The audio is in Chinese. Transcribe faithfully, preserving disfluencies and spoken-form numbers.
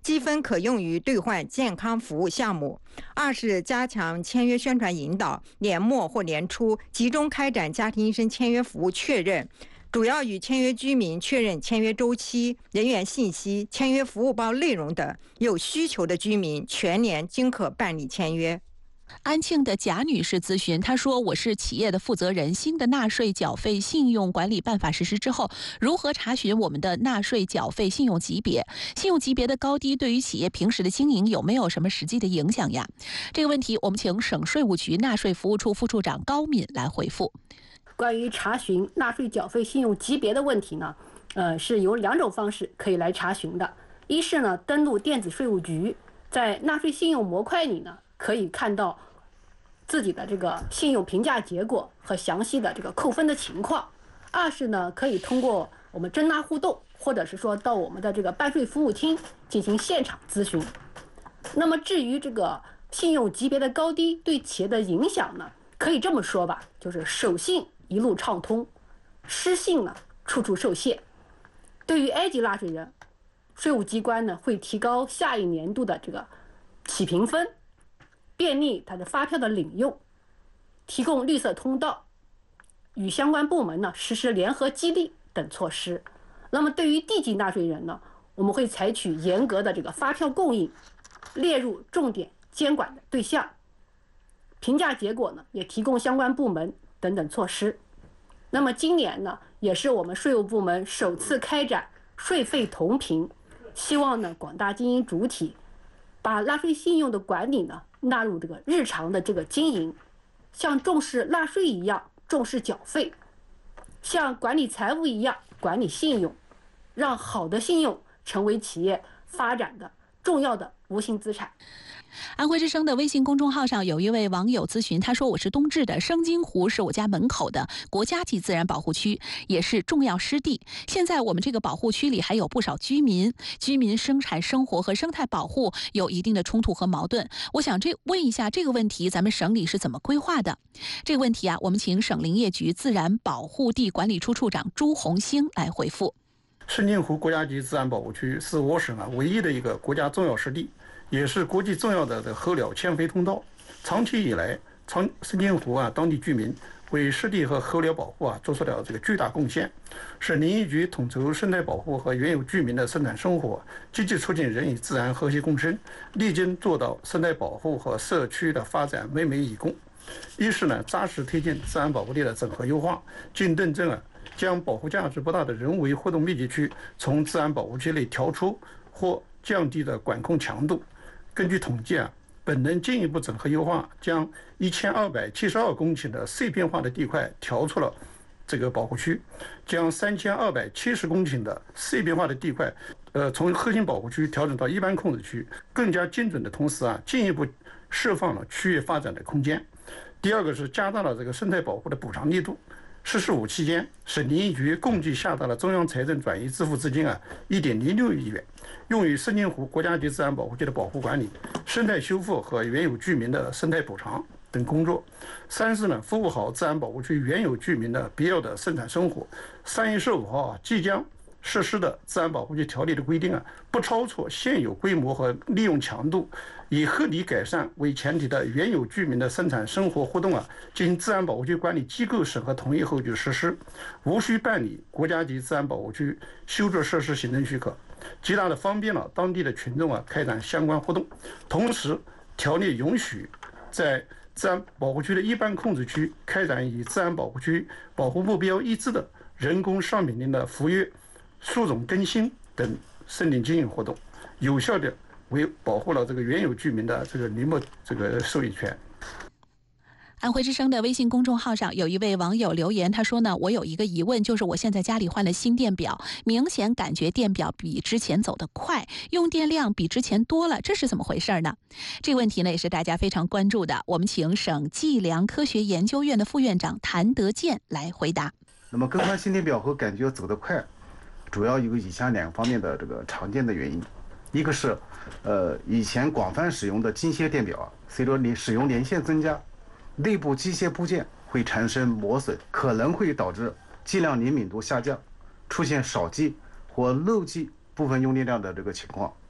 积分可用于兑换健康服务项目。二是加强签约宣传引导，年末或年初集中开展家庭医生签约服务确认，主要与签约居民确认签约周期、人员信息、签约服务包内容等，有需求的居民全年均可办理签约。 安庆的贾女士咨询，她说：“我是企业的负责人，新的纳税缴费信用管理办法实施之后，如何查询我们的纳税缴费信用级别？信用级别的高低对于企业平时的经营有没有什么实际的影响呀？”这个问题，我们请省税务局纳税服务处副处长高敏来回复。 关于查询纳税缴费信用级别的问题呢，呃，是有两种方式可以来查询的。一是呢，登录电子税务局，在纳税信用模块里呢，可以看到自己的这个信用评价结果和详细的这个扣分的情况。二是呢，可以通过我们征纳互动，或者是说到我们的这个办税服务厅进行现场咨询。那么至于这个信用级别的高低对企业的影响呢，可以这么说吧，就是守信一路畅通，失信呢处处受限。对于 A 级纳税人，税务机关呢会提高下一年度的这个起评分，便利他的发票的领用，提供绿色通道，与相关部门呢实施联合激励等措施。那么对于 D 级纳税人呢，我们会采取严格的这个发票供应列入重点监管的对象，评价结果呢也提供相关部门等等措施。那么今年呢，也是我们税务部门首次开展税费同评，希望呢广大经营主体把纳税信用的管理呢纳入这个日常的这个经营，像重视纳税一样重视缴费，像管理财务一样管理信用，让好的信用成为企业发展的重要的无形资产。 安徽之声的微信公众号上有一位网友咨询，他说：“我是冬至的，生津湖是我家门口的国家级自然保护区，也是重要湿地。现在我们这个保护区里还有不少居民，居民生产生活和生态保护有一定的冲突和矛盾。我想这问一下这个问题，咱们省里是怎么规划的？”这个问题啊，我们请省林业局自然保护地管理处处长朱红星来回复。 生津湖国家级自然保护区是我省啊唯一的一个国家重要湿地，也是国际重要的候鸟迁飞通道。长期以来，长生津湖啊当地居民为湿地和候鸟保护啊做出了这个巨大贡献。省林业局统筹生态保护和原有居民的生产生活，积极促进人与自然和谐共生，力争做到生态保护和社区的发展每每以共。一是呢，扎实推进自然保护地的整合优化，经论证啊，将保护价值不大的人为活动密集区从自然保护区内调出或降低的管控强度。根据统计啊，本轮进一步整合优化，将一千二百七十二公顷的碎片化的地块调出了这个保护区，将三千二百七十公顷的碎片化的地块，呃，从核心保护区调整到一般控制区，更加精准的同时啊，进一步释放了区域发展的空间。第二个是加大了这个生态保护的补偿力度。十四五期间，省林业局共计下达了中央财政转移支付资金啊一点零六亿元，用于生津湖国家级自然保护区的保护管理、生态修复和原有居民的生态补偿等工作。三是呢，服务好自然保护区原有居民的必要的生产生活。三月十五号啊，即将实施的自然保护区条例的规定啊，不超出现有规模和利用强度，以合理改善为前提的原有居民的生产生活活动啊，进行自然保护区管理机构审核同意后就实施，无需办理国家级自然保护区修筑设施行政许可，极大的方便了当地的群众啊开展相关活动。同时，条例允许在自然保护区的一般控制区开展与自然保护区保护目标一致的人工上品林的复育、树种更新等森林经营活动，有效的为保护了这个原有居民的这个林木这个受益权。 安徽之声的微信公众号上有一位网友留言，他说呢，我有一个疑问，就是我现在家里换了新电表，明显感觉电表比之前走得快，用电量比之前多了，这是怎么回事呢？这个问题呢也是大家非常关注的，我们请省计量科学研究院的副院长谭德建来回答。 那么更换新电表后感觉走得快，主要有以下两方面的这个常见的原因。一个是呃以前广泛使用的机械电表啊，随着使用年限增加，内部机械部件会产生磨损，可能会导致计量灵敏度下降，出现少计或漏计部分用电量的这个情况。